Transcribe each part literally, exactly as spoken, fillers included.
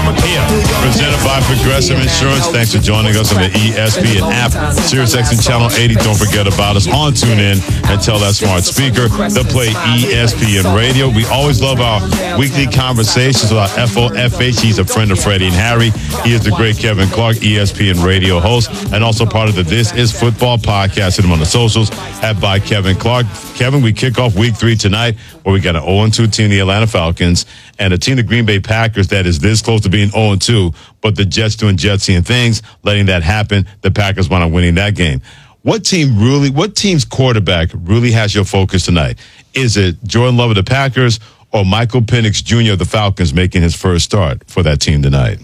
Here, presented by Progressive Insurance. Thanks for joining us on the E S P N app, SiriusXM Channel eighty. Don't forget about us on TuneIn and tell that smart speaker to play E S P N Radio. We always love our weekly conversations with our F O F H. He's a friend of Freddie and Harry. He is the great Kevin Clark, E S P N Radio host, and also part of the This Is Football podcast. Hit him on the socials at by Kevin Clark. Kevin, we kick off week three tonight where we got an oh and two team, the Atlanta Falcons, and a team, the Green Bay Packers, that is this close to being oh and two, but the Jets doing Jetsian things, letting that happen. The Packers wound up winning that game. What team really, what team's quarterback really has your focus tonight? Is it Jordan Love of the Packers or Michael Penix Junior of the Falcons making his first start for that team tonight?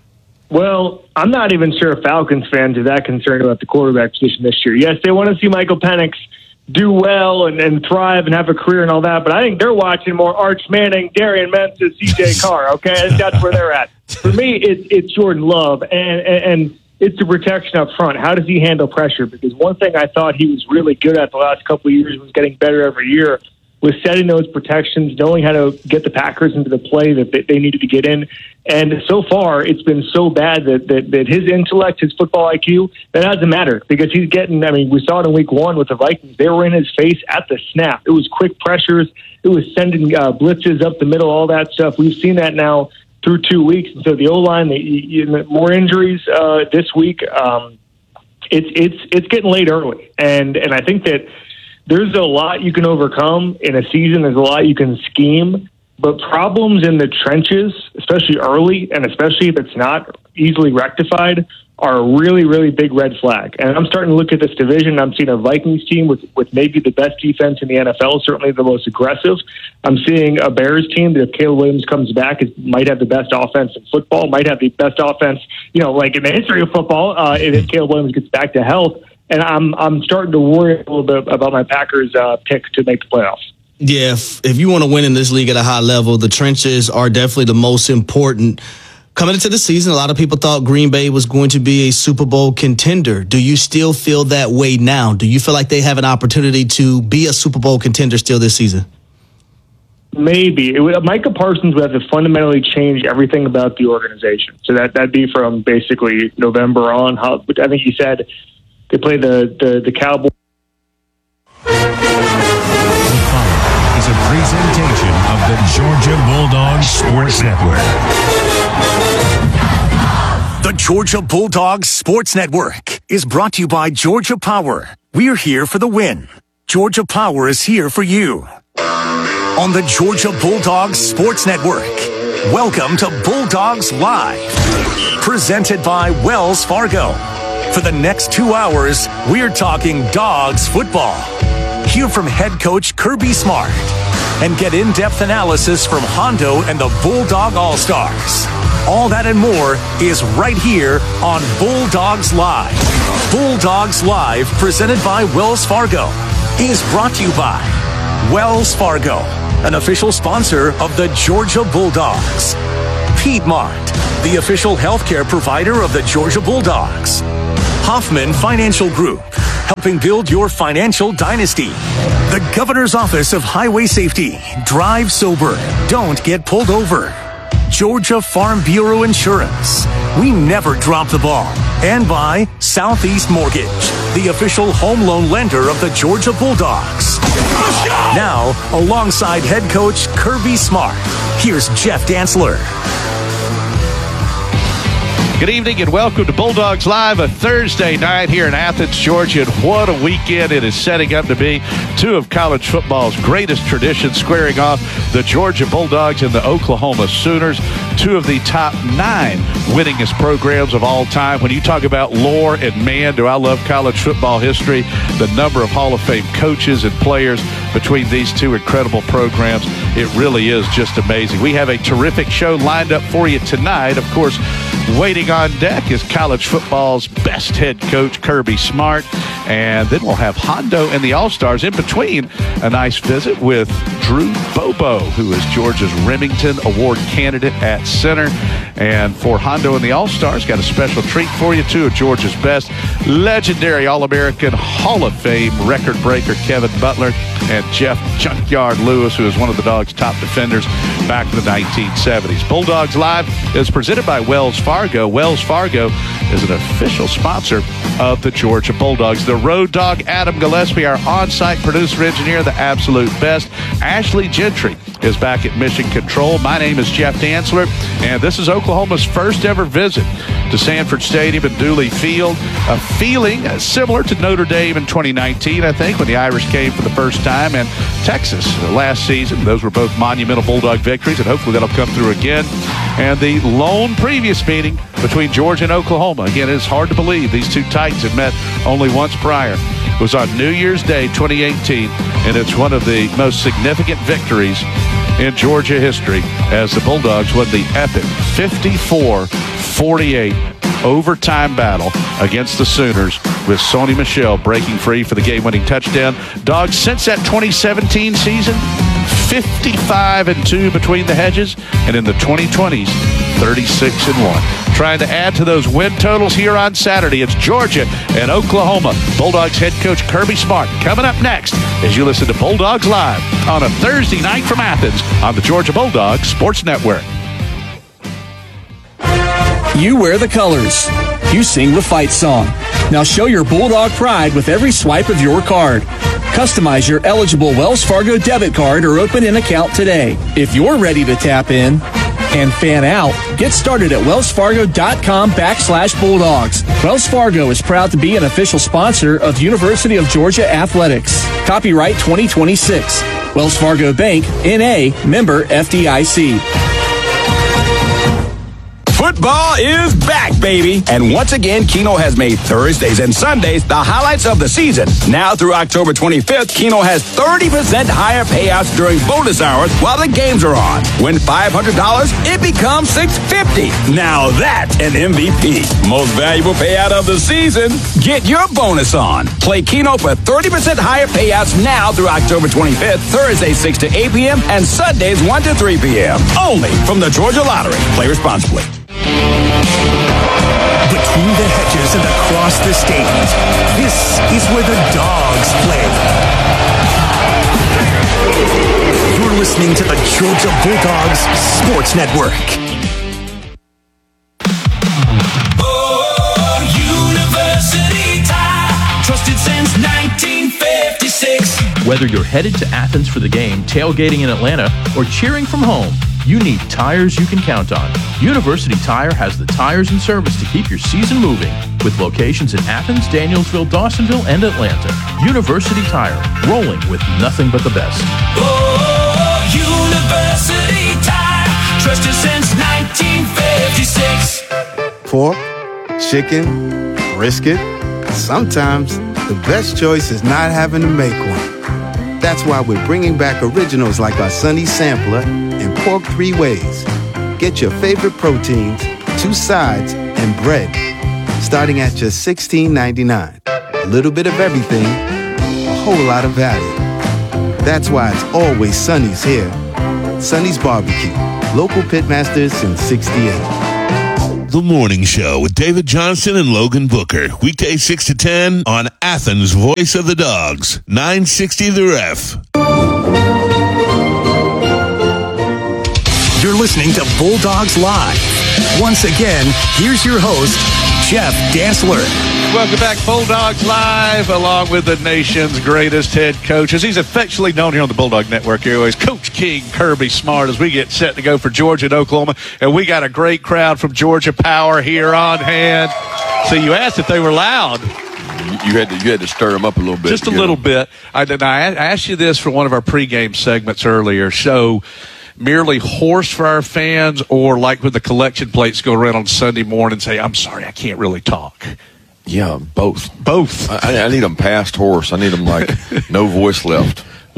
Well, I'm not even sure if Falcons fans are that concerned about the quarterback position this year. Yes, they want to see Michael Penix do well and, and thrive and have a career and all that, but I think they're watching more Arch Manning, Darian Memphis, C J Carr, okay? I think that's where they're at. For me, it's, it's Jordan Love, and, and, and it's the protection up front. How does he handle pressure? Because one thing I thought he was really good at the last couple of years, was getting better every year, was setting those protections, knowing how to get the Packers into the play that they needed to get in. And so far, it's been so bad that, that, that his intellect, his football I Q, that doesn't matter because he's getting, I mean, we saw it in week one with the Vikings. They were in his face at the snap. It was quick pressures. It was sending uh, blitzes up the middle, all that stuff. We've seen that now through two weeks. And so the O-line, the, you know, more injuries uh, this week. Um, it's, it's, it's getting late early. And, and I think that there's a lot you can overcome in a season. There's a lot you can scheme, but problems in the trenches, especially early, and especially if it's not easily rectified, are a really, really big red flag. And I'm starting to look at this division. I'm seeing a Vikings team with, with maybe the best defense in the N F L, certainly the most aggressive. I'm seeing a Bears team that if Caleb Williams comes back, is, might have the best offense in football, might have the best offense, you know, like in the history of football, uh, if Caleb Williams gets back to health. And I'm I'm starting to worry a little bit about my Packers uh, pick to make the playoffs. Yeah, if, if you want to win in this league at a high level, the trenches are definitely the most important. Coming into the season, a lot of people thought Green Bay was going to be a Super Bowl contender. Do you still feel that way now? Do you feel like they have an opportunity to be a Super Bowl contender still this season? Maybe. It would, Micah Parsons would have to fundamentally change everything about the organization. So that, that'd be from basically November on. How, I think he said they play the, the, the Cowboys. Is a presentation of the Georgia Bulldogs Sports Network. The Georgia Bulldogs Sports Network is brought to you by Georgia Power. We're here for the win. Georgia Power is here for you. On the Georgia Bulldogs Sports Network, welcome to Bulldogs Live, presented by Wells Fargo. For the next two hours, we're talking Dogs football. Hear from head coach Kirby Smart and get in-depth analysis from Hondo and the Bulldog All-Stars. All that and more is right here on Bulldogs Live. Bulldogs Live, presented by Wells Fargo, is brought to you by Wells Fargo, an official sponsor of the Georgia Bulldogs. Piedmont, the official healthcare provider of the Georgia Bulldogs. Hoffman Financial Group, helping build your financial dynasty. The Governor's Office of Highway Safety. Drive sober. Don't get pulled over. Georgia Farm Bureau Insurance. We never drop the ball. And by Southeast Mortgage, the official home loan lender of the Georgia Bulldogs. Now, alongside head coach Kirby Smart, here's Jeff Dantzler. Good evening and welcome to Bulldogs Live, a Thursday night here in Athens, Georgia. And what a weekend it is setting up to be. Two of college football's greatest traditions squaring off, the Georgia Bulldogs and the Oklahoma Sooners, two of the top nine winningest programs of all time. When you talk about lore, and man, do I love college football history, the number of Hall of Fame coaches and players between these two incredible programs, it really is just amazing. We have a terrific show lined up for you tonight. Of course, waiting on deck is college football's best head coach, Kirby Smart. And then we'll have Hondo and the All-Stars. In between, a nice visit with Drew Bobo, who is Georgia's Remington Award candidate at center. And for Hondo and the All-Stars, got a special treat for you. Two of Georgia's best, legendary All-American Hall of Fame record breaker Kevin Butler and Jeff Junkyard Lewis, who is one of the Dogs' top defenders back in the nineteen seventies. Bulldogs Live is presented by Wells Fargo. Wells Fargo is an official sponsor of the Georgia Bulldogs. The Road Dog, Adam Gillespie, our on-site producer engineer, the absolute best. Ashley Gentry is back at Mission Control. My name is Jeff Dantzler, and this is Oklahoma's first ever visit to Sanford Stadium and Dooley Field. A feeling similar to Notre Dame in twenty nineteen, I think, when the Irish came for the first time, and Texas last season. Those were both monumental Bulldog victories, and hopefully that'll come through again. And the lone previous meeting between Georgia and Oklahoma, again, it's hard to believe these two Titans have met only once prior, was on New Year's Day twenty eighteen, and it's one of the most significant victories in Georgia history as the Bulldogs won the epic fifty-four forty-eight overtime battle against the Sooners, with Sony Michel breaking free for the game-winning touchdown. Dogs, since that twenty seventeen season, fifty-five and two between the hedges, and in the twenty twenties, thirty-six and one. Trying to add to those win totals here on Saturday, it's Georgia and Oklahoma. Bulldogs head coach Kirby Smart coming up next as you listen to Bulldogs Live on a Thursday night from Athens on the Georgia Bulldogs Sports Network. You wear the colors. You sing the fight song. Now show your Bulldog pride with every swipe of your card. Customize your eligible Wells Fargo debit card or open an account today. If you're ready to tap in and fan out, get started at wellsfargo.com backslash Bulldogs. Wells Fargo is proud to be an official sponsor of University of Georgia Athletics. Copyright twenty twenty-six. Wells Fargo Bank, N A, member F D I C. Football is back, baby. And once again, Keno has made Thursdays and Sundays the highlights of the season. Now through October twenty-fifth, Keno has thirty percent higher payouts during bonus hours while the games are on. Win five hundred dollars, it becomes six hundred fifty dollars. Now that's an M V P. Most valuable payout of the season. Get your bonus on. Play Keno for thirty percent higher payouts now through October twenty-fifth, Thursdays six to eight p.m. and Sundays one to three p.m. Only from the Georgia Lottery. Play responsibly. Between the hedges and across the state, this is where the Dogs play. You're listening to the Georgia Bulldogs Sports Network. Oh, University Tire, trusted since nineteen fifty-six. Whether you're headed to Athens for the game, tailgating in Atlanta, or cheering from home, you need tires you can count on. University Tire has the tires and service to keep your season moving, with locations in Athens, Danielsville, Dawsonville, and Atlanta. University Tire, rolling with nothing but the best. Oh, University Tire, trusted since nineteen fifty-six. Pork, chicken, brisket. Sometimes the best choice is not having to make one. That's why we're bringing back originals like our Sunny Sampler and Pork Three Ways. Get your favorite proteins, two sides, and bread, starting at just sixteen ninety-nine. A little bit of everything, a whole lot of value. That's why it's always Sunny's here. Sunny's Barbecue, local pitmasters since sixty-eight. The Morning Show with David Johnson and Logan Booker. Weekday six to ten on Athens' Voice of the Dogs. nine sixty The Ref. You're listening to Bulldogs Live. Once again, here's your host, Jeff Dantzler. Welcome back, Bulldogs Live, along with the nation's greatest head coach, as he's affectionately known here on the Bulldog Network Airways, Coach King Kirby Smart, as we get set to go for Georgia and Oklahoma. And we got a great crowd from Georgia Power here on hand. So you asked if they were loud. You had to you had to stir them up a little bit. Just a little bit. I, I asked you this for one of our pregame segments earlier. So merely hoarse for our fans, or like when the collection plates go around on Sunday morning and say, I'm sorry, I can't really talk? Yeah, both. Both. I, I need them past hoarse. I need them like no voice left.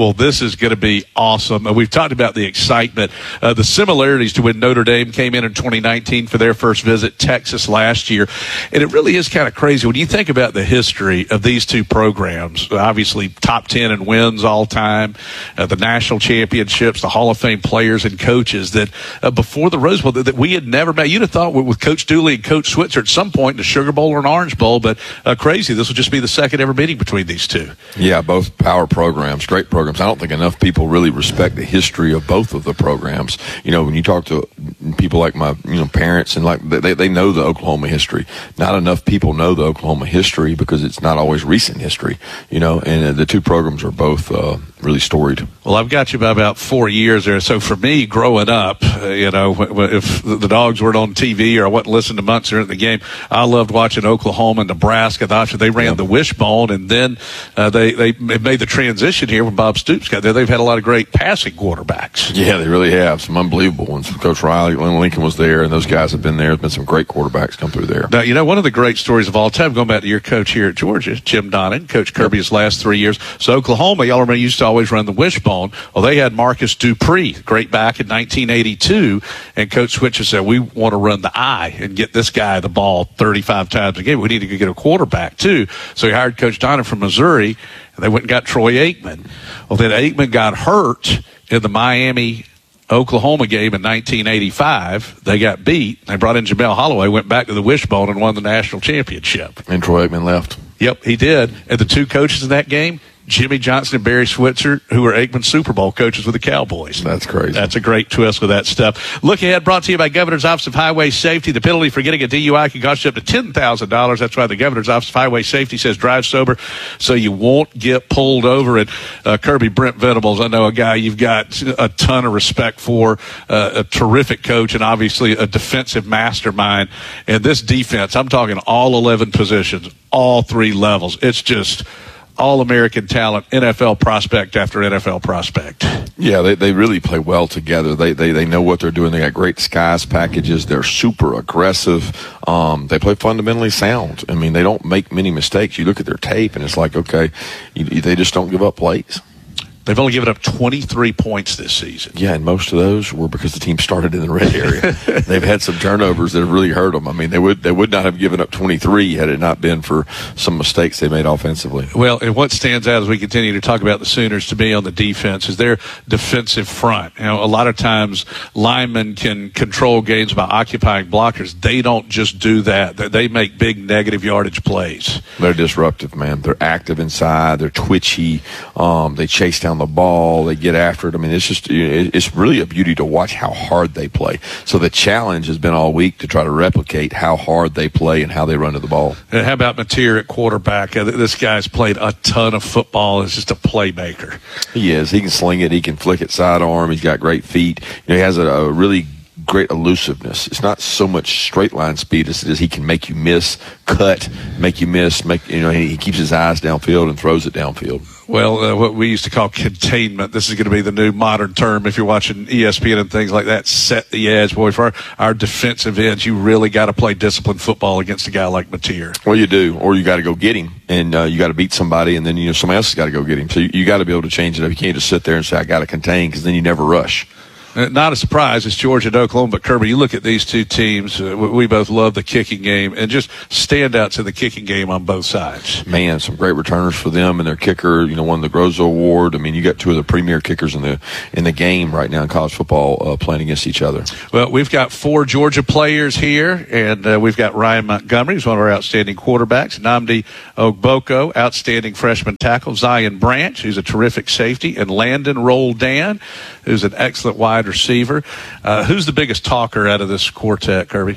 well, this is going to be awesome. Uh, we've talked about the excitement, uh, the similarities to when Notre Dame came in in twenty nineteen for their first visit, Texas last year. And it really is kind of crazy when you think about the history of these two programs. Obviously, top ten in wins all time, uh, the national championships, the Hall of Fame players and coaches that uh, before the Rose Bowl that, that we had never met. You'd have thought with, with Coach Dooley and Coach Switzer at some point in the Sugar Bowl or an Orange Bowl, but uh, crazy. This will just be the second ever meeting between these two. Yeah, both power programs, great programs. I don't think enough people really respect the history of both of the programs. You know, when you talk to people like my, you know, parents and like they they know the Oklahoma history. Not enough people know the Oklahoma history because it's not always recent history. You know, and uh, the two programs are both uh, really storied. Well, I've got you by about four years there. So for me, growing up, uh, you know, if the Dogs weren't on T V or I wasn't listening to Munster in the game, I loved watching Oklahoma and Nebraska. They ran yeah. the wishbone, and then uh, they they made the transition here when Bob Stoops got there. They've had a lot of great passing quarterbacks. Yeah, they really have. Some unbelievable ones. Coach Riley, Lincoln was there, and those guys have been there. There's been some great quarterbacks come through there. Now, you know, one of the great stories of all time, going back to your coach here at Georgia, Jim Donnan, Coach Kirby his last three years. So Oklahoma, y'all remember, used to always run the wishbone. Well, they had Marcus Dupree, great back in nineteen eighty-two, and Coach Switzer said, we want to run the I and get this guy the ball thirty-five times a game. We need to get a quarterback, too. So he hired Coach Donnan from Missouri, and they went and got Troy Aikman. Well, then Aikman got hurt in the Miami Oklahoma game in nineteen eighty-five. They got beat. They brought in Jamel Holloway, went back to the wishbone, and won the national championship. And Troy Aikman left. Yep, he did. And the two coaches in that game, Jimmy Johnson and Barry Switzer, who were Aikman's Super Bowl coaches with the Cowboys. That's crazy. That's a great twist with that stuff. Look Ahead brought to you by Governor's Office of Highway Safety. The penalty for getting a D U I can cost you up to ten thousand dollars. That's why the Governor's Office of Highway Safety says drive sober so you won't get pulled over. And uh, Kirby, Brent Venables, I know a guy you've got a ton of respect for, uh, a terrific coach and obviously a defensive mastermind. And this defense, I'm talking all eleven positions, all three levels. It's just all-American talent, N F L prospect after N F L prospect. Yeah, they, they really play well together. They, they they know what they're doing. They got great skies packages. They're super aggressive. Um, they play fundamentally sound. I mean, they don't make many mistakes. You look at their tape, and it's like, okay, you, they just don't give up plays. They've only given up twenty-three points this season. Yeah, and most of those were because the team started in the red area. They've had some turnovers that have really hurt them. I mean, they would they would not have given up twenty-three had it not been for some mistakes they made offensively. Well, and what stands out as we continue to talk about the Sooners to me on the defense is their defensive front. You know, a lot of times linemen can control games by occupying blockers. They don't just do that. They make big negative yardage plays. They're disruptive, man. They're active inside. They're twitchy. Um, they chase down the ball, they get after it. I mean, it's just it's really a beauty to watch how hard they play. So the challenge has been all week to try to replicate how hard they play and how they run to the ball. And how about Mateer at quarterback? Uh, this guy's played a ton of football. He's just a playmaker. He is. He can sling it. He can flick it sidearm. He's got great feet. You know, he has a, a really great elusiveness. It's not so much straight line speed as it is he can make you miss, cut, make you miss. Make you know he, he keeps his eyes downfield and throws it downfield. Well, uh, what we used to call containment, this is going to be the new modern term if you're watching E S P N and things like that. Set the edge, boy. For our, our defensive ends, you really got to play disciplined football against a guy like Mateer. Well, you do, or you got to go get him, and uh, you got to beat somebody, and then you know somebody else has got to go get him. So you, you got to be able to change it up. You can't just sit there and say I got to contain, because then you never rush. Not a surprise, it's Georgia and Oklahoma, but Kirby, you look at these two teams, uh, we both love the kicking game, and just standouts in the kicking game on both sides. Man, some great returners for them, and their kicker, you know, won the Grozo Award. I mean, you got two of the premier kickers in the in the game right now in college football uh, playing against each other. Well, we've got four Georgia players here, and uh, we've got Ryan Montgomery, who's one of our outstanding quarterbacks, Nnamdi Ogboko, outstanding freshman tackle, Zion Branch, who's a terrific safety, and Landon Roldan, who's an excellent wide receiver. Uh, who's the biggest talker out of this quartet, Kirby?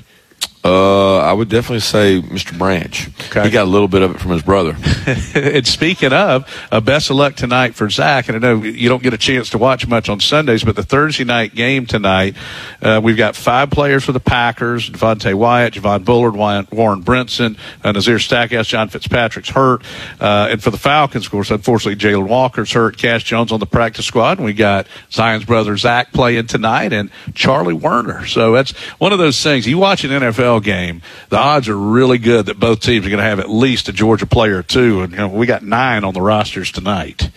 Uh, I would definitely say Mister Branch. Okay. He got a little bit of it from his brother. And speaking of, uh, best of luck tonight for Zach. And I know you don't get a chance to watch much on Sundays, but the Thursday night game tonight, uh, we've got five players for the Packers: Devontae Wyatt, Javon Bullard, Warren Brinson, uh, Nazir Stackhouse, John Fitzpatrick's hurt. Uh, and for the Falcons, of course, unfortunately, Jalen Walker's hurt. Cash Jones on the practice squad. And we got Zion's brother Zach playing tonight, and Charlie Werner. So that's one of those things. You watch an N F L game, the odds are really good that both teams are going to have at least a Georgia player or two, and you know, we got nine on the rosters tonight.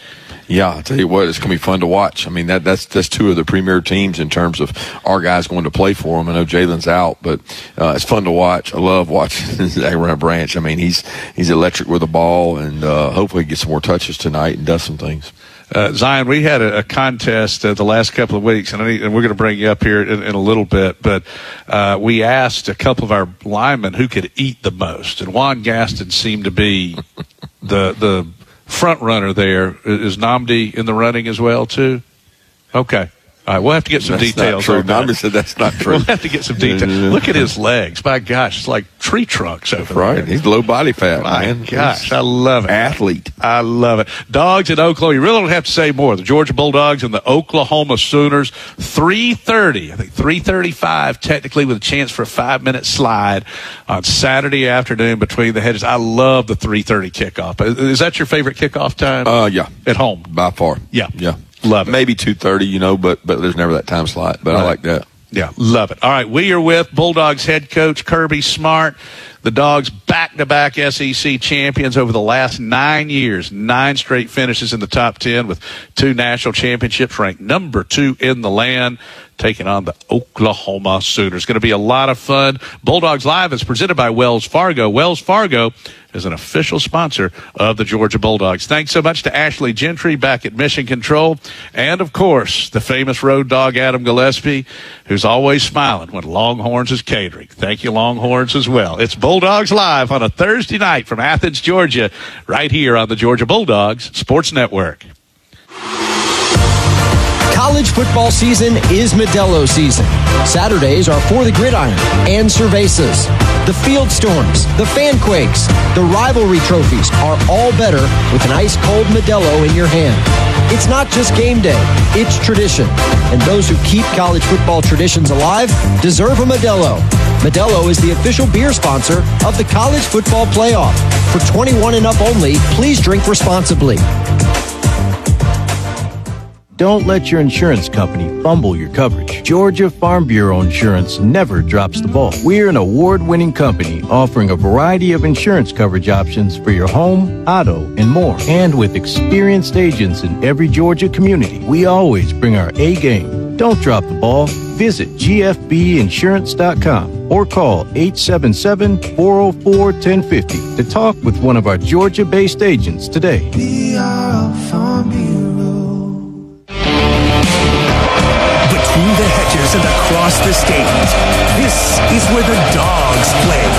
Yeah, I'll tell you what, it's going to be fun to watch. I mean, that that's that's two of the premier teams in terms of our guys going to play for them. I know Jalen's out, but uh, it's fun to watch. I love watching Zach Branch. I mean, he's he's electric with the ball, and uh, hopefully he gets some more touches tonight and does some things. Uh, Zion, we had a, a contest uh, the last couple of weeks, and, I need, and we're going to bring you up here in, in a little bit, but uh, we asked a couple of our linemen who could eat the most, and Juan Gaston seemed to be the the front runner there. Is Nnamdi in the running as well, too? Okay. All right, we'll have to get some that's details. Not true. Nnamdi said that's not true. We'll have to get some details. Look at his legs. My gosh, it's like tree trunks over right. there. He's low body fat, My man. gosh, He's I love it. Athlete. I love it. Dogs in Oklahoma. You really don't have to say more. The Georgia Bulldogs and the Oklahoma Sooners. three thirty. I think three thirty-five, technically, with a chance for a five-minute slide on Saturday afternoon between the hedges. I love the three thirty kickoff. Is that your favorite kickoff time? Uh, yeah. At home? By far. Yeah. Yeah. Love it. Maybe two thirty, you know, but but there's never that time slot. But right. I like that. Yeah, love it. All right, we are with Bulldogs head coach Kirby Smart. The Dogs back-to-back S E C champions over the last nine years, nine straight finishes in the top ten with two national championships, ranked number two in the land, taking on the Oklahoma Sooners. Going to be a lot of fun. Bulldogs Live is presented by Wells Fargo. Wells Fargo is an official sponsor of the Georgia Bulldogs. Thanks so much to Ashley Gentry back at Mission Control. And, of course, the famous road dog Adam Gillespie, who's always smiling when Longhorns is catering. Thank you, Longhorns, as well. It's Bulldogs Live on a Thursday night from Athens, Georgia, right here on the Georgia Bulldogs Sports Network. College football season is Modelo season. Saturdays are For the Gridiron and Cervezas. The Field Storms, the Fan Quakes, the rivalry trophies are all better with an ice-cold Modelo in your hand. It's not just game day, it's tradition. And those who keep college football traditions alive deserve a Modelo. Modelo is the official beer sponsor of the College Football Playoff. For twenty-one and up only, please drink responsibly. Don't let your insurance company fumble your coverage. Georgia Farm Bureau Insurance never drops the ball. We're an award-winning company offering a variety of insurance coverage options for your home, auto, and more. And with experienced agents in every Georgia community, we always bring our A game. Don't drop the ball. Visit G F B insurance dot com or call eight seven seven, four oh four, one oh five oh to talk with one of our Georgia-based agents today. We are Farm Bureau. Between the hedges and across the state, this is where the Dogs play.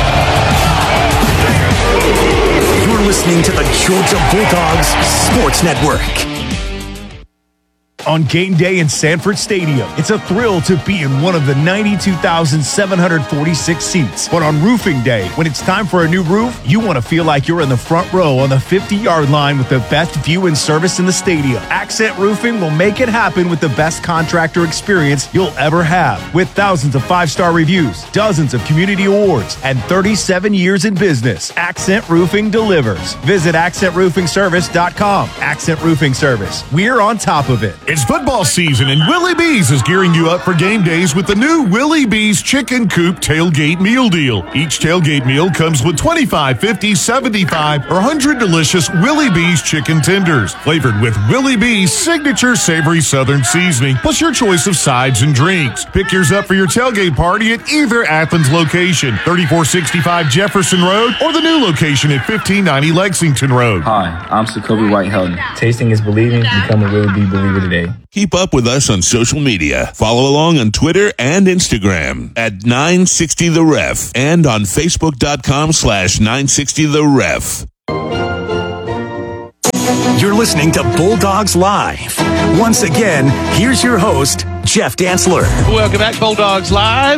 You're listening to the Georgia Bulldogs Sports Network. On game day in Sanford Stadium, it's a thrill to be in one of the ninety-two thousand seven hundred forty-six seats. But on roofing day, when it's time for a new roof, you want to feel like you're in the front row on the fifty-yard line with the best view and service in the stadium. Accent Roofing will make it happen with the best contractor experience you'll ever have. With thousands of five-star reviews, dozens of community awards, and thirty-seven years in business, Accent Roofing delivers. Visit accent roofing service dot com. Accent Roofing Service. We're on top of it. It's football season, and Willie B's is gearing you up for game days with the new Willie B's Chicken Coop Tailgate Meal Deal. Each tailgate meal comes with twenty-five, fifty, seventy-five, or one hundred delicious Willie B's chicken tenders, flavored with Willie B's signature savory southern seasoning, plus your choice of sides and drinks. Pick yours up for your tailgate party at either Athens location, thirty-four sixty-five Jefferson Road, or the new location at fifteen ninety Lexington Road. Hi, I'm Jacoby White-Helton. Tasting is believing. Become a Willie B believer today. Keep up with us on social media. Follow along on Twitter and Instagram at nine sixty the ref and on Facebook.com slash 960 the ref. You're listening to Bulldogs Live. Once again, here's your host, Jeff Dantzler. Welcome back, Bulldogs Live.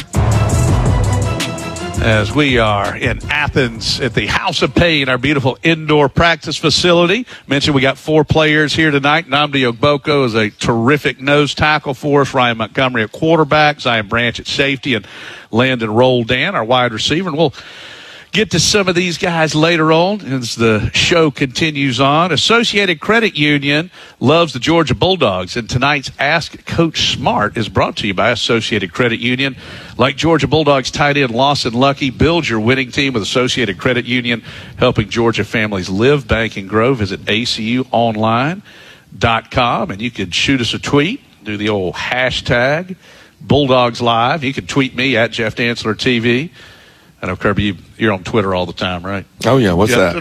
As we are in Athens at the House of Pain, our beautiful indoor practice facility. Mentioned we got four players here tonight. Nnamdi Ogboko is a terrific nose tackle for us. Ryan Montgomery at quarterback. Zion Branch at safety. And Landon Roldan, our wide receiver. And we'll Get to some of these guys later on as the show continues on. Associated Credit Union loves the Georgia Bulldogs, and tonight's Ask Coach Smart is brought to you by Associated Credit Union. Like Georgia Bulldogs tight end Lawson Lucky, build your winning team with Associated Credit Union, helping Georgia families live, bank, and grow. Visit A C U online dot com, and you can shoot us a tweet, do the old hashtag Bulldogs Live. You can tweet me at Jeff Dantzler T V. I know, Kirby, you, you're on Twitter all the time, right? Oh, yeah. What's yeah.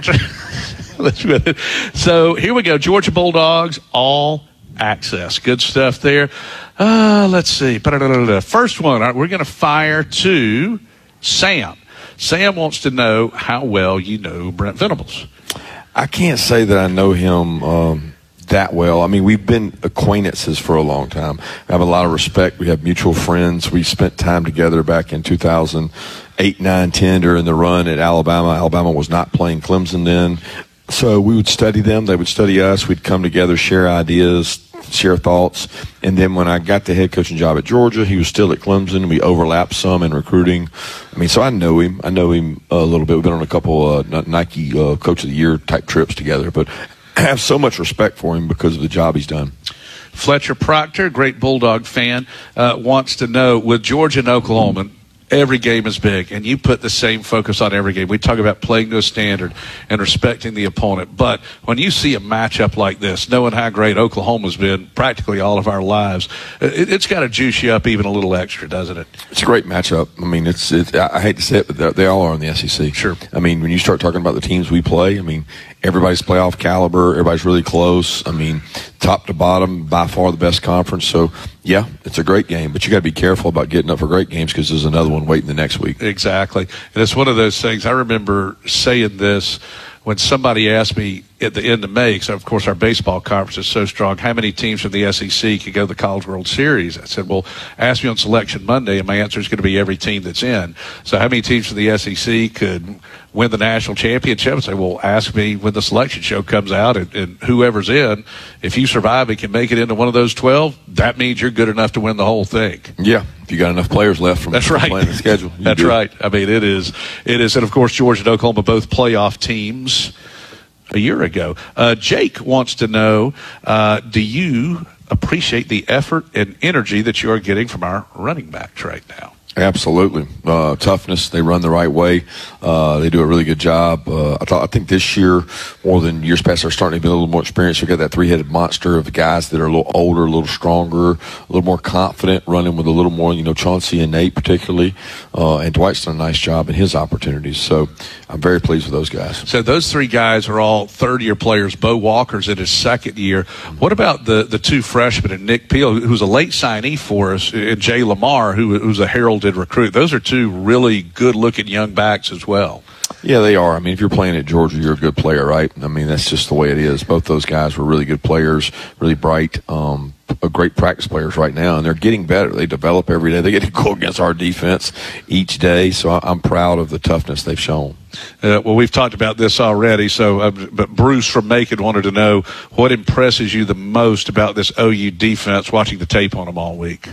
that? So here we go. Georgia Bulldogs, all access. Good stuff there. Uh, let's see. First one, we're going to fire to Sam. Sam wants to know how well you know Brent Venables. I can't say that I know him um, that well. I mean, we've been acquaintances for a long time. I have a lot of respect. We have mutual friends. We spent time together back in two thousand eight, nine, ten during the run at Alabama. Alabama was not playing Clemson then. So we would study them. They would study us. We'd come together, share ideas, share thoughts. And then when I got the head coaching job at Georgia, he was still at Clemson. We overlapped some in recruiting. I mean, so I know him. I know him a little bit. We've been on a couple uh, Nike uh, Coach of the Year type trips together. But I have so much respect for him because of the job he's done. Fletcher Proctor, great Bulldog fan, uh, wants to know, with Georgia and Oklahoma, every game is big, and you put the same focus on every game. We talk about playing to a standard and respecting the opponent. But when you see a matchup like this, knowing how great Oklahoma's been practically all of our lives, it, it's got to juice you up even a little extra, doesn't it? It's a great matchup. I mean, it's, it's I hate to say it, but they all are in the S E C. Sure. I mean, when you start talking about the teams we play, I mean, everybody's playoff caliber. Everybody's really close. I mean, top to bottom, by far the best conference. So, yeah, it's a great game. But you got to be careful about getting up for great games because there's another one waiting the next week. Exactly. And it's one of those things. I remember saying this when somebody asked me at the end of May, because, of course, our baseball conference is so strong, how many teams from the S E C could go to the College World Series? I said, well, ask me on Selection Monday, and my answer is going to be every team that's in. So how many teams from the S E C could win the national championship? I say, well, ask me when the selection show comes out, and, and whoever's in, if you survive and can make it into one of those twelve, that means you're good enough to win the whole thing. Yeah, if you got enough players left from, that's from right. playing the schedule. That's do. right. I mean, it is. It is. And, of course, Georgia and Oklahoma both playoff teams a year ago. Uh, Jake wants to know, uh, do you appreciate the effort and energy that you are getting from our running backs right now? Absolutely. Uh, toughness. They run the right way. Uh, they do a really good job. Uh, I thought, I think this year, more than years past, they're starting to be a little more experienced. We've got that three-headed monster of guys that are a little older, a little stronger, a little more confident, running with a little more, you know, Chauncey and Nate particularly. Uh, and Dwight's done a nice job in his opportunities. So I'm very pleased with those guys. So those three guys are all third-year players. Bo Walker's in his second year. What about the, the two freshmen, and Nick Peel, who's a late signee for us, and Jay Lamar, who, who's a heralded recruit? Those are two really good-looking young backs as well. Yeah, they are. I mean, if you're playing at Georgia, you're a good player, right? I mean, that's just the way it is. Both those guys were really good players, really bright, um, great practice players right now, and they're getting better. They develop every day. They get to go against our defense each day, so I'm proud of the toughness they've shown. Uh, well, we've talked about this already, so uh, but Bruce from Macon wanted to know what impresses you the most about this O U defense, watching the tape on them all week.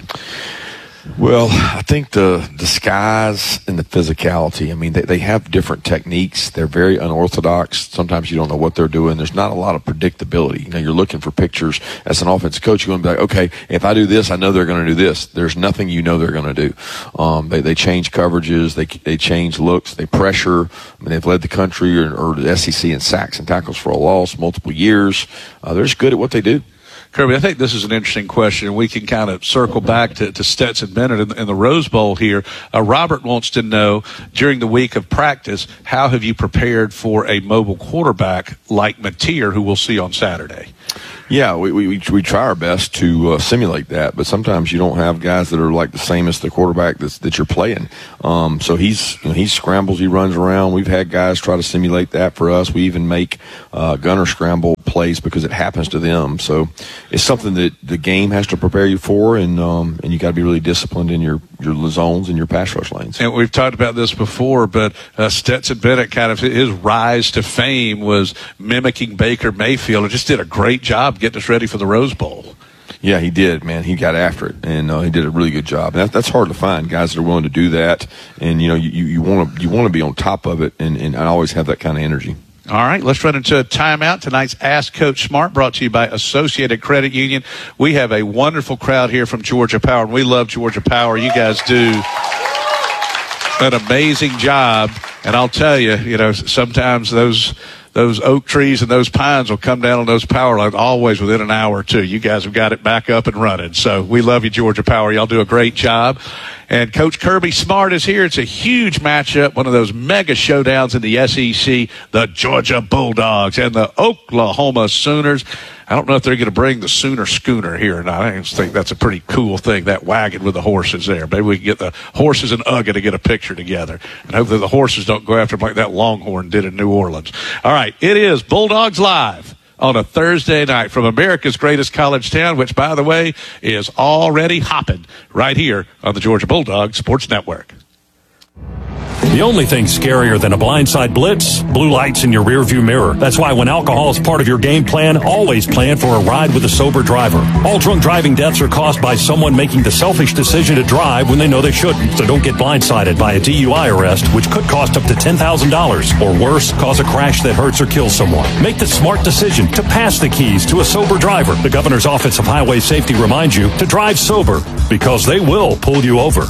Well, I think the the skies and the physicality. I mean, they, they have different techniques. They're very unorthodox. Sometimes you don't know what they're doing. There's not a lot of predictability. You know, you're looking for pictures. As an offensive coach, you want to be like, okay, if I do this, I know they're going to do this. There's nothing you know they're going to do. Um, they they change coverages. They they change looks. They pressure. I mean, they've led the country or, or the S E C in sacks and tackles for a loss multiple years. Uh, they're just good at what they do. Kirby, I think this is an interesting question. We can kind of circle back to, to Stetson Bennett in, in the Rose Bowl here. Uh, Robert wants to know, during the week of practice, how have you prepared for a mobile quarterback like Mateer, who we'll see on Saturday? Yeah, we we we try our best to uh, simulate that, but sometimes you don't have guys that are like the same as the quarterback that's, that you're playing. Um, so he's you know, he scrambles, he runs around. We've had guys try to simulate that for us. We even make uh, gunner scramble plays because it happens to them. So it's something that the game has to prepare you for, and um, and you got to be really disciplined in your your zones and your pass rush lanes. And we've talked about this before, but uh, Stetson Bennett, kind of his rise to fame was mimicking Baker Mayfield, and just did a great job getting us ready for the Rose Bowl. Yeah, he did, man. He got after it, and uh, he did a really good job. And that, that's hard to find, guys that are willing to do that. And, you know, you, you want to you want to be on top of it, and, and I always have that kind of energy. All right, let's run into a timeout. Tonight's Ask Coach Smart brought to you by Associated Credit Union. We have a wonderful crowd here from Georgia Power, and we love Georgia Power. You guys do an amazing job. And I'll tell you, you know, sometimes those those oak trees and those pines will come down on those power lines always within an hour or two. You guys have got it back up and running. So we love you, Georgia Power. Y'all do a great job. And Coach Kirby Smart is here. It's a huge matchup, one of those mega showdowns in the S E C, the Georgia Bulldogs and the Oklahoma Sooners. I don't know if they're going to bring the Sooner Schooner here or not. I just think that's a pretty cool thing, that wagon with the horses there. Maybe we can get the horses and Ugga to get a picture together. And hopefully the horses don't go after them like that Longhorn did in New Orleans. All right, it is Bulldogs Live on a Thursday night from America's greatest college town, which, by the way, is already hopping right here on the Georgia Bulldogs Sports Network. The only thing scarier than a blindside blitz, blue lights in your rearview mirror. That's why when alcohol is part of your game plan, always plan for a ride with a sober driver. All drunk driving deaths are caused by someone making the selfish decision to drive when they know they shouldn't. So don't get blindsided by a D U I arrest, which could cost up to ten thousand dollars. Or worse, cause a crash that hurts or kills someone. Make the smart decision to pass the keys to a sober driver. The Governor's Office of Highway Safety reminds you to drive sober, because they will pull you over.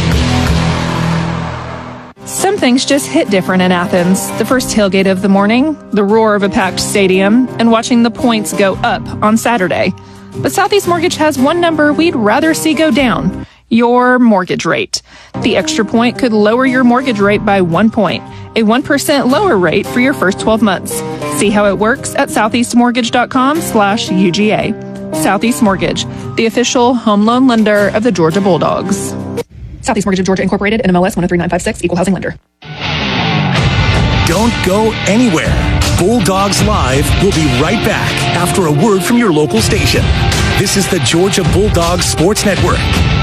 Some things just hit different in Athens. The first tailgate of the morning, the roar of a packed stadium, and watching the points go up on Saturday. But Southeast Mortgage has one number we'd rather see go down: your mortgage rate. The extra point could lower your mortgage rate by one point, a one percent lower rate for your first twelve months. See how it works at southeastmortgage.com slash UGA. Southeast Mortgage, the official home loan lender of the Georgia Bulldogs. Southeast Mortgage of Georgia Incorporated, N M L S one oh three nine five six, Equal Housing Lender. Don't go anywhere. Bulldogs Live will be right back after a word from your local station. This is the Georgia Bulldogs Sports Network.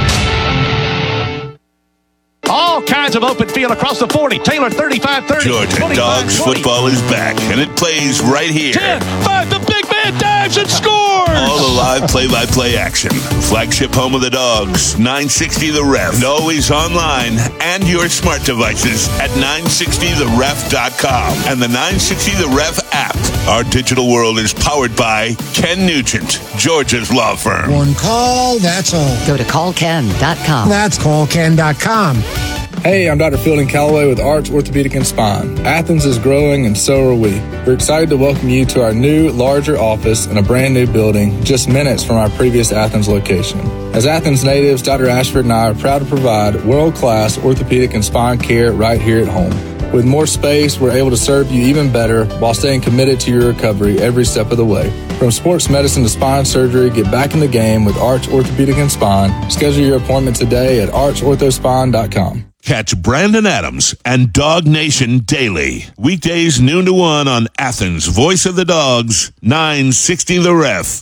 All kinds of open field across the forty. Taylor thirty-five thirty. Georgia Dogs football is back, and it plays right here. ten five, the big man dives and scores! All the live play-by-play action. Flagship home of the Dogs, nine sixty The Ref. And always online and your smart devices at nine sixty the ref dot com and the nine sixty The Ref app. Our digital world is powered by Ken Nugent, Georgia's law firm. One call, that's all. Go to call ken dot com. That's call ken dot com. Hey, I'm Doctor Fielding Calloway with Arch Orthopedic and Spine. Athens is growing, and so are we. We're excited to welcome you to our new, larger office in a brand new building just minutes from our previous Athens location. As Athens natives, Doctor Ashford and I are proud to provide world-class orthopedic and spine care right here at home. With more space, we're able to serve you even better while staying committed to your recovery every step of the way. From sports medicine to spine surgery, get back in the game with Arch Orthopedic and Spine. Schedule your appointment today at arch ortho spine dot com. Catch Brandon Adams and Dog Nation daily. Weekdays noon to one on Athens' Voice of the Dogs, nine sixty The Ref.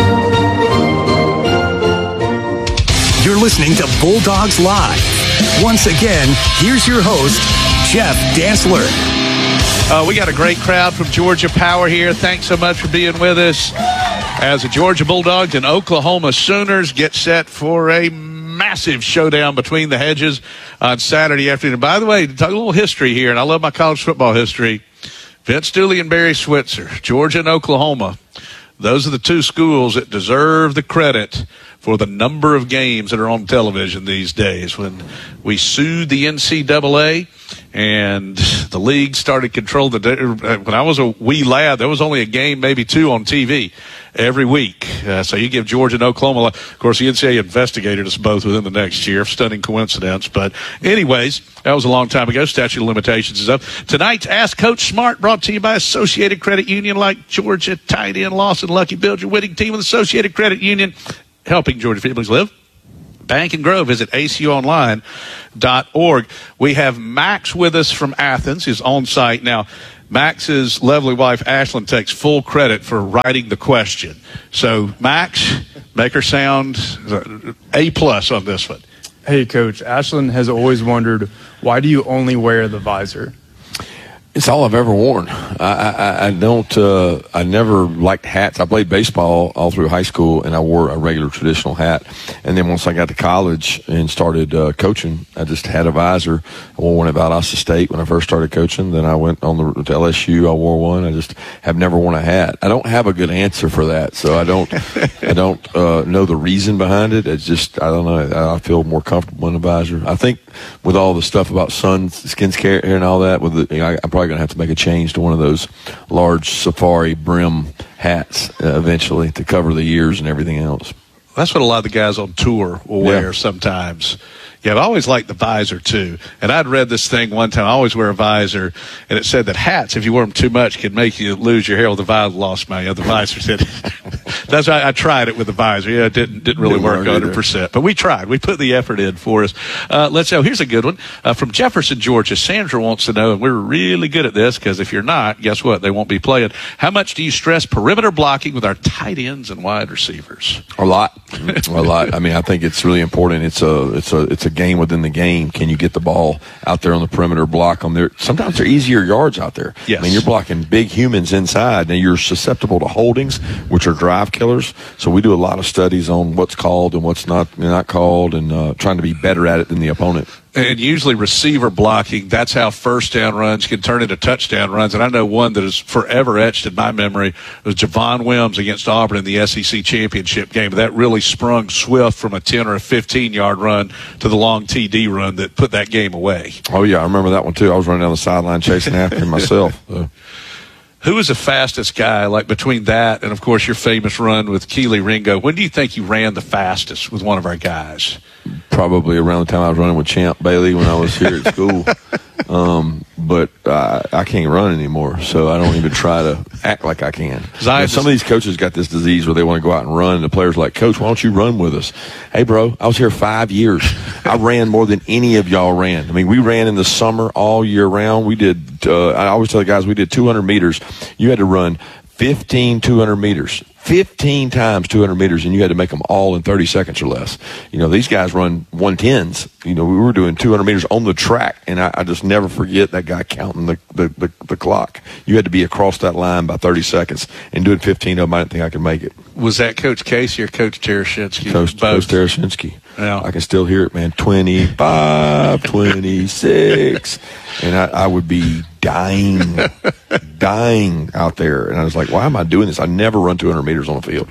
You're listening to Bulldogs Live. Once again, here's your host, Jeff Dantzler. Uh, we got a great crowd from Georgia Power here. Thanks so much for being with us as the Georgia Bulldogs and Oklahoma Sooners get set for a massive showdown between the hedges on Saturday afternoon. By the way, to talk a little history here, and I love my college football history. Vince Dooley and Barry Switzer, Georgia and Oklahoma. Those are the two schools that deserve the credit for the number of games that are on television these days. When we sued the N C double A and the league started control the, when I was a wee lad, there was only a game, maybe two on T V every week. Uh, so you give Georgia and Oklahoma, of course, the N C double A investigated us both within the next year. Stunning coincidence. But anyways, that was a long time ago. Statute of limitations is up. Tonight's Ask Coach Smart brought to you by Associated Credit Union. Like Georgia, tight end, Lawson, Lucky, build your winning team with Associated Credit Union, helping Georgia families live, bank, and grow. Visit A C U online dot org. We have Max with us from Athens. He's on site now. Max's lovely wife, Ashlyn, takes full credit for writing the question. So, Max, make her sound A plus on this one. Hey, Coach. Ashlyn has always wondered, why do you only wear the visor? It's all I've ever worn. I, I, I don't. Uh, I never liked hats. I played baseball all through high school, and I wore a regular traditional hat. And then once I got to college and started uh, coaching, I just had a visor. I wore one at Valdosta State when I first started coaching. Then I went on the to L S U. I wore one. I just have never worn a hat. I don't have a good answer for that, so I don't. I don't uh, know the reason behind it. It's just I don't know. I feel more comfortable in a visor. I think with all the stuff about sun, skin care, and all that, with the, you know, I, I'm probably going to have to make a change to one of those large safari brim hats uh, eventually to cover the ears and everything else. That's what a lot of the guys on tour will wear Yeah. sometimes. Yeah, I've always liked the visor, too. And I'd read this thing one time. I always wear a visor, and it said that hats, if you wear them too much, can make you lose your hair. Well, the visor lost my, yeah, the visor said. That's why I tried it with the visor. Yeah, it didn't, didn't really Didn't work work one either. hundred percent. But we tried. We put the effort in for us. Uh, let's go. Here's a good one. Uh, from Jefferson, Georgia, Sandra wants to know, and we're really good at this, because if you're not, guess what? They won't be playing. How much do you stress perimeter blocking with our tight ends and wide receivers? A lot, a lot. I mean, I think it's really important. It's a, it's a, it's a game within the game. Can you get the ball out there on the perimeter, block them there? Sometimes they're easier yards out there. Yes. I mean, you're blocking big humans inside, and you're susceptible to holdings, which are drive killers. So we do a lot of studies on what's called and what's not not called, and uh, trying to be better at it than the opponent. And usually receiver blocking, that's how first down runs can turn into touchdown runs. And I know one that is forever etched in my memory was Javon Wims against Auburn in the S E C championship game. That really sprung Swift from a ten or a fifteen-yard run to the long T D run that put that game away. Oh, yeah, I remember that one, too. I was running down the sideline chasing after him myself. So. Who was the fastest guy, like between that and, of course, your famous run with Keely Ringo? When do you think you ran the fastest with one of our guys? Probably around the time I was running with Champ Bailey when I was here at school. Um, but uh, I can't run anymore, so I don't even try to act like I can. You know, some of these coaches got this disease where they want to go out and run, and the players are like, Coach, why don't you run with us? Hey, bro, I was here five years. I ran more than any of y'all ran. I mean, we ran in the summer all year round. We did, uh, I always tell the guys, we did two hundred meters. You had to run fifteen two hundred meters. fifteen times two hundred meters, and you had to make them all in thirty seconds or less. You know, these guys run one tens. You know, we were doing two hundred meters on the track, and I, I just never forget that guy counting the, the, the, the clock. You had to be across that line by thirty seconds, and doing fifteen of them, I didn't think I could make it. Was that Coach Casey or Coach Tereshinski? Coach, Coach Tereshinski. Yeah. I can still hear it, man. twenty-five, twenty-six. And I, I would be dying, dying out there. And I was like, why am I doing this? I never run two hundred meters on the field.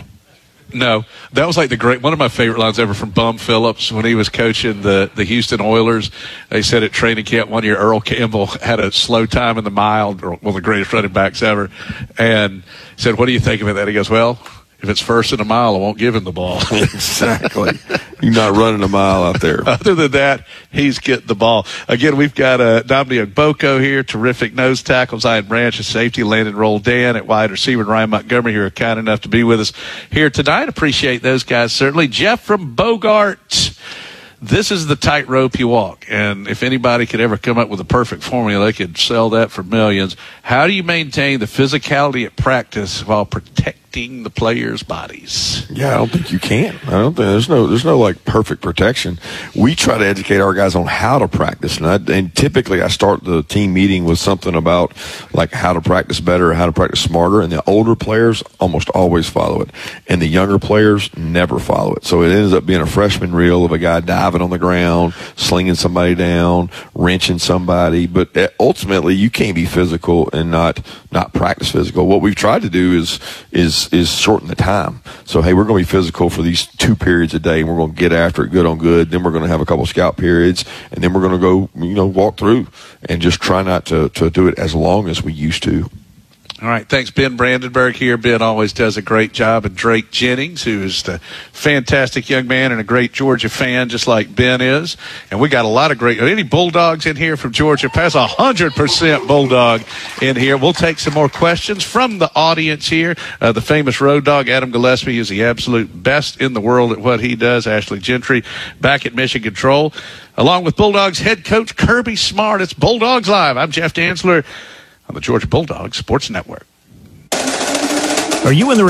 No, that was like the great one of my favorite lines ever from Bum Phillips when he was coaching the, the Houston Oilers. They said at training camp one year Earl Campbell had a slow time in the mile, or one of the greatest running backs ever, and said, "What do you think about that?" He goes, "Well, if it's first in a mile, I won't give him the ball." Exactly. You're not running a mile out there. Other than that, he's getting the ball. Again, we've got uh, Dominic Ogboko here, terrific nose tackle, Zion Branch at safety, Landon Roldan at wide receiver, and Ryan Montgomery here are kind enough to be with us here tonight. Appreciate those guys, certainly. Jeff from Bogart. This is the tightrope you walk, and if anybody could ever come up with a perfect formula, they could sell that for millions. How do you maintain the physicality at practice while protecting the players' bodies? Yeah, I don't think you can. I don't think there's no there's no like perfect protection. We try to educate our guys on how to practice, and, I, and typically I start the team meeting with something about like how to practice better, or how to practice smarter. And the older players almost always follow it, and the younger players never follow it. So it ends up being a freshman reel of a guy diving on the ground, slinging somebody down, wrenching somebody. But ultimately, you can't be physical and not not practice physical. What we've tried to do is is is shorten the time. So hey, we're going to be physical for these two periods a day, and we're going to get after it good on good. Then we're going to have a couple scout periods, and then we're going to go, you know, walk through and just try not to to do it as long as we used to. All right, thanks, Ben Brandenburg here. Ben always does a great job. And Drake Jennings, who is the fantastic young man and a great Georgia fan, just like Ben is. And we got a lot of great – any Bulldogs in here from Georgia? Pass one hundred percent Bulldog in here. We'll take some more questions from the audience here. Uh, the famous road dog, Adam Gillespie, is the absolute best in the world at what he does. Ashley Gentry back at Mission Control, along with Bulldogs head coach Kirby Smart. It's Bulldogs Live. I'm Jeff Dantzler on the Georgia Bulldogs Sports Network. Are you in the